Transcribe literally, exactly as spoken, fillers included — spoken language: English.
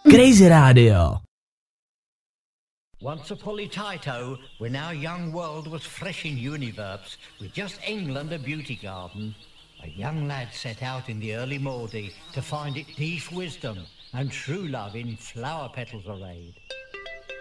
Crazy Radio. Once upon a Tito, when our young world was fresh in univerbs, with just England a beauty garden, a young lad set out in the early Mordy to find it deep wisdom and true love in flower petals arrayed.